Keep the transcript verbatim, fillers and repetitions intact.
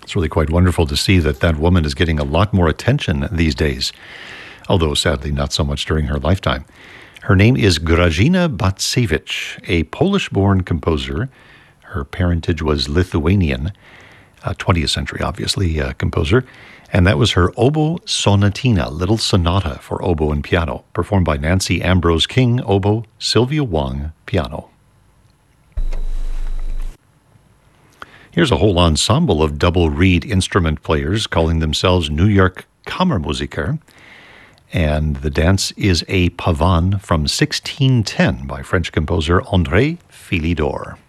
It's really quite wonderful to see that that woman is getting a lot more attention these days, although sadly not so much during her lifetime. Her name is Grażyna Bacewicz, a Polish-born composer. Her parentage was Lithuanian, a twentieth century, obviously, uh, composer. And that was her Oboe Sonatina, Little Sonata for Oboe and Piano, performed by Nancy Ambrose King, oboe, Sylvia Wang, piano. Here's a whole ensemble of double reed instrument players calling themselves New York Kammermusiker. And the dance is a pavane from sixteen ten by French composer André Philidor.